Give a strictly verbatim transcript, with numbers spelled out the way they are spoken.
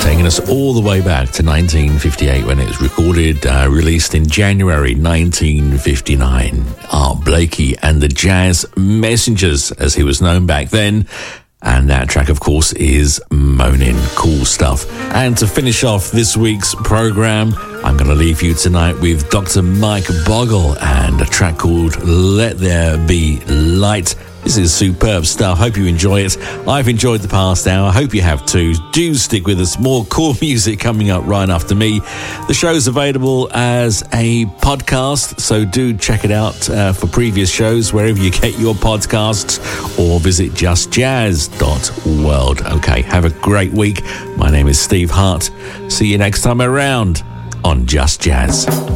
taking us all the way back to nineteen fifty-eight when it was recorded, uh, released in January nineteen fifty-nine. Art Blakey and the Jazz Messengers, as he was known back then. And that track, of course, is Moanin'. Cool stuff. And to finish off this week's programme, I'm going to leave you tonight with Doctor Mike Bogle and a track called Let There Be Light. This is superb stuff. Hope you enjoy it. I've enjoyed the past hour. I hope you have too. Do stick with us. More cool music coming up right after me. The show's available as a podcast, so do check it out uh, for previous shows wherever you get your podcasts, or visit just jazz dot world. Okay, have a great week. My name is Steve Hart. See you next time around on Just Jazz.